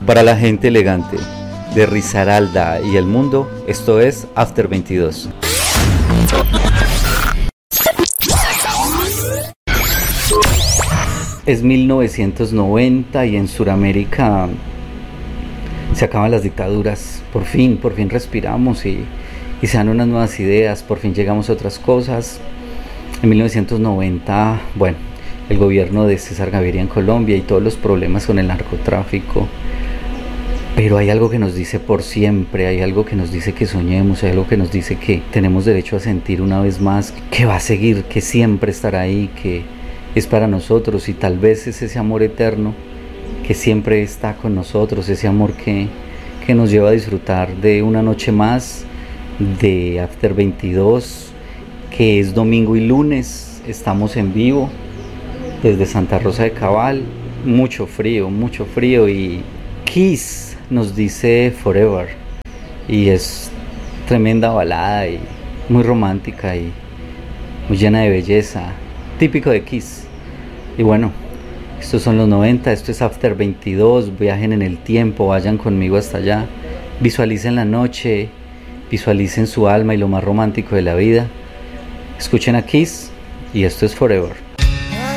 Para la gente elegante de Risaralda y el mundo, esto es After 22. Es 1990 y en Sudamérica se acaban las dictaduras. Por fin respiramos y se dan unas nuevas ideas, por fin llegamos a otras cosas. En 1990, bueno, el gobierno de César Gaviria en Colombia y todos los problemas con el narcotráfico. Pero hay algo que nos dice por siempre, hay algo que nos dice que soñemos, hay algo que nos dice que tenemos derecho a sentir una vez más, que va a seguir, que siempre estará ahí, que es para nosotros, y tal vez es ese amor eterno que siempre está con nosotros, ese amor que nos lleva a disfrutar de una noche más de After 22, que es domingo y lunes. Estamos en vivo desde Santa Rosa de Cabal, mucho frío, y Kiss nos dice Forever, y es tremenda balada y muy romántica y muy llena de belleza, típico de Kiss. Y bueno, estos son los 90, esto es After 22, viajen en el tiempo, vayan conmigo hasta allá, visualicen la noche, visualicen su alma y lo más romántico de la vida, escuchen a Kiss y esto es Forever.